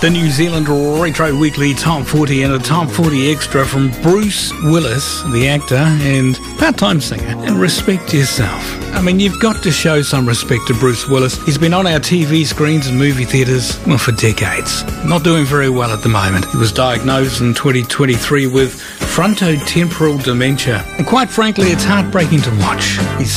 The New Zealand Retro Weekly Top 40 and a Top 40 extra from Bruce Willis, the actor and part-time singer. And respect yourself. I mean, you've got to show some respect to Bruce Willis. He's been on our TV screens and movie theatres, well, for decades. Not doing very well at the moment. He was diagnosed in 2023 with frontotemporal dementia. And quite frankly, it's heartbreaking to watch. He's